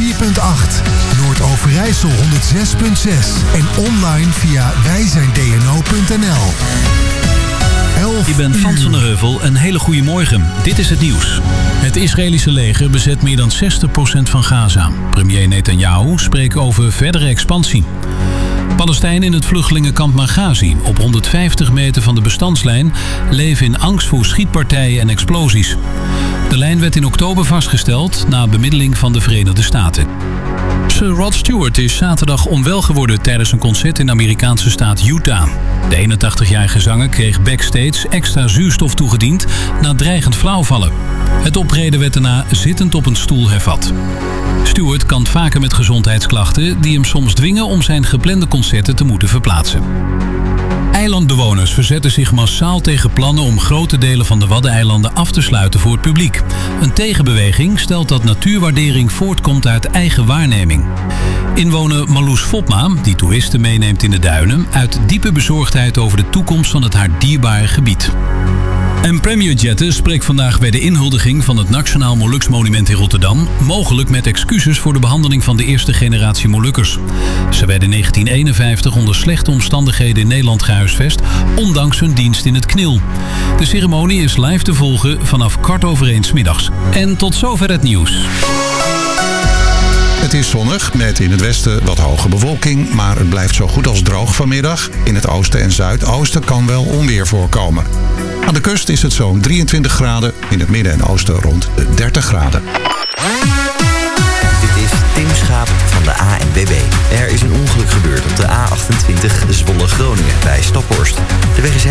Noord-Overijssel 106.6 en online via wijzijndno.nl. Ik ben Frans van der Heuvel. Een hele goede morgen. Dit is het nieuws. Het Israëlische leger bezet meer dan 60% van Gaza. Premier Netanyahu spreekt over verdere expansie. Palestijnen in het vluchtelingenkamp Maghazi, op 150 meter van de bestandslijn, leven in angst voor schietpartijen en explosies. De lijn werd in oktober vastgesteld na bemiddeling van de Verenigde Staten. Sir Rod Stewart is zaterdag onwel geworden tijdens een concert in de Amerikaanse staat Utah. De 81-jarige zanger kreeg backstage extra zuurstof toegediend na dreigend flauwvallen. Het optreden werd daarna zittend op een stoel hervat. Stewart kampt vaker met gezondheidsklachten die hem soms dwingen om zijn geplande concerten te moeten verplaatsen. Eilandbewoners verzetten zich massaal tegen plannen om grote delen van de Waddeneilanden af te sluiten voor het publiek. Een tegenbeweging stelt dat natuurwaardering voortkomt uit eigen waarneming. Inwoner Marloes Fopma, die toeristen meeneemt in de duinen, uit diepe bezorgdheid over de toekomst van het haar dierbare gebied. En Premier Jetten spreekt vandaag bij de inhuldiging van het Nationaal Moluksmonument in Rotterdam, mogelijk met excuses voor de behandeling van de eerste generatie Molukkers. Ze werden in 1951 onder slechte omstandigheden in Nederland gehuisvest, ondanks hun dienst in het KNIL. De ceremonie is live te volgen vanaf 1:15 's middags. En tot zover het nieuws. Het is zonnig, met in het westen wat hoge bewolking, maar het blijft zo goed als droog vanmiddag. In het oosten en zuidoosten kan wel onweer voorkomen. Aan de kust is het zo'n 23 graden, in het midden en oosten rond de 30 graden. Dit is Tim Schaap van de ANWB. Er is een ongeluk gebeurd op de A28 Zwolle-Groningen bij Staphorst. De weg is